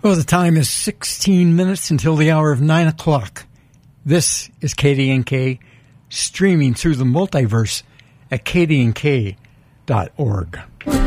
Well, the time is 16 minutes until the hour of 9 o'clock. This is KDNK, streaming through the multiverse at kdnk.org.